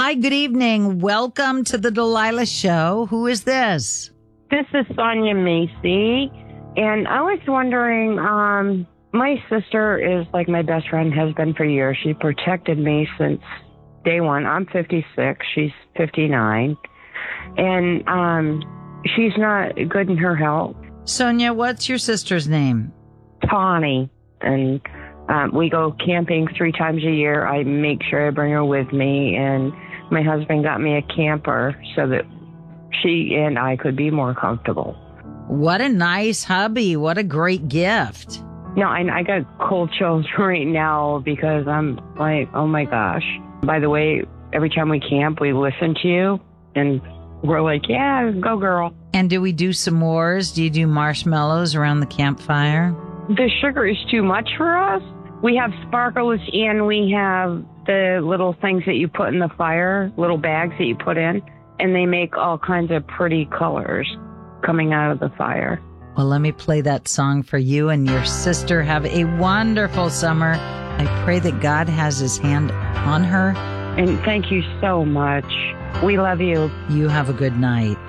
Hi, good evening. Welcome to the Delilah Show. Who is this? This is Sonia Macy, and I was wondering, my sister is like my best friend, has been for years. She protected me since day one. I'm 56, she's 59, and she's not good in her health. Sonia, what's your sister's name? Tawny, and we go camping 3 times a year. I make sure I bring her with me, and my husband got me a camper so that she and I could be more comfortable. What a nice hubby. What a great gift. No, I got cold chills right now because I'm like, oh my gosh. By the way, every time we camp, we listen to you, and we're like, yeah, go girl. And do we do s'mores? Do you do marshmallows around the campfire? The sugar is too much for us. We have sparkles, and we have the little things that you put in the fire, little bags that you put in, and they make all kinds of pretty colors coming out of the fire. Well, let me play that song for you and your sister. Have a wonderful summer. I pray that God has his hand on her. And thank you so much. We love you. You have a good night.